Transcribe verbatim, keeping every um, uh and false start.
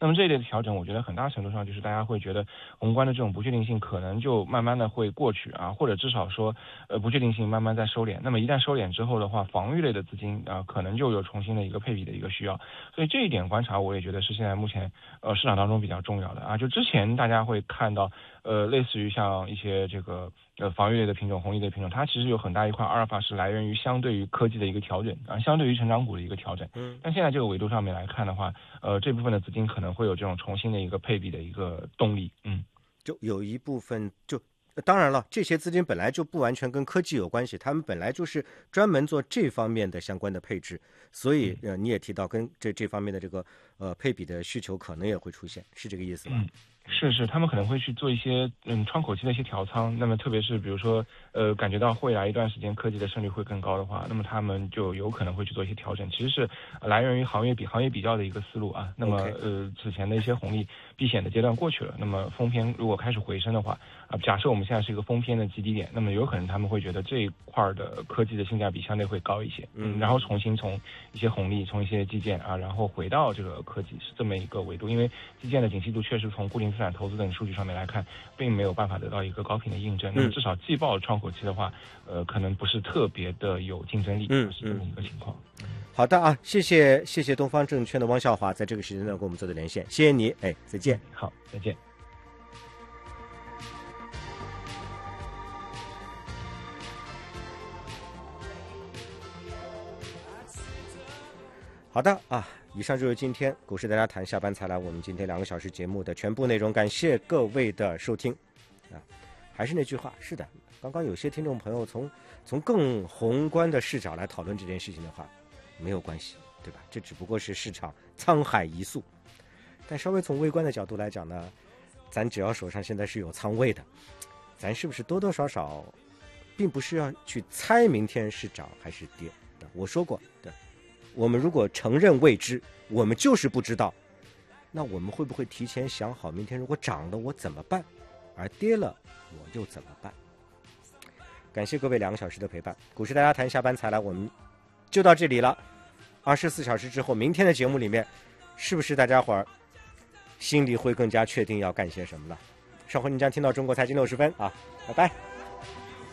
那么这一类的调整，我觉得很大程度上就是大家会觉得宏观的这种不确定性可能就慢慢的会过去啊，或者至少说呃不确定性慢慢在收敛。那么一旦收敛之后的话，防御类的资金啊可能就有重新的一个配比的一个需要。所以这一点观察，我也觉得是现在目前呃市场当中比较重要的啊。就之前大家会看到呃类似于像一些这个呃防御类的品种、红利类的品种，它其实有很大一块阿尔法是来源于相对于科技的一个调整啊，相对于成长股的一个调整。 嗯， 但现在这个维度上面来看的话，呃这部分的资金可能会有这种重新的一个配比的一个动力。嗯， 就有一部分就。当然了，这些资金本来就不完全跟科技有关系，他们本来就是专门做这方面的相关的配置，所以呃，你也提到跟这这方面的这个呃配比的需求可能也会出现，是这个意思吧？ 嗯是是，他们可能会去做一些嗯窗口期的一些调仓，那么特别是比如说呃感觉到未来一段时间科技的胜率会更高的话，那么他们就有可能会去做一些调整，其实是来源于行业比行业比较的一个思路啊。那么 Okay. 呃此前的一些红利避险的阶段过去了，那么封偏如果开始回升的话啊，假设我们现在是一个封偏的基底点，那么有可能他们会觉得这一块的科技的性价比相对会高一些，嗯，然后重新从一些红利从一些基建啊，然后回到这个科技是这么一个维度，因为基建的景气度确实从固定资产投资等数据上面来看，并没有办法得到一个高频的印证。那么至少季报窗口期的话，呃，可能不是特别的有竞争力， 嗯， 是这么一个情况。 好的啊，谢谢谢谢东方证券的汪笑华在这个时间段跟我们做的连线，谢谢你，哎，再见。 好，再见。 好的啊，以上就是今天股市大家谈下班才来我们今天两个小时节目的全部内容，感谢各位的收听啊。还是那句话，是的，刚刚有些听众朋友从从更宏观的视角来讨论这件事情的话，没有关系，对吧？这只不过是市场沧海一粟。但稍微从微观的角度来讲呢，咱只要手上现在是有仓位的，咱是不是多多少少并不是要去猜明天是涨还是跌。我说过，对，我们如果承认未知，我们就是不知道，那我们会不会提前想好明天如果涨了我怎么办，而跌了我又怎么办？感谢各位两个小时的陪伴，股市大家谈下班才来，我们就到这里了。二十四小时之后，明天的节目里面，是不是大家伙儿心里会更加确定要干些什么了？稍后你将听到中国财经六十分啊，拜拜。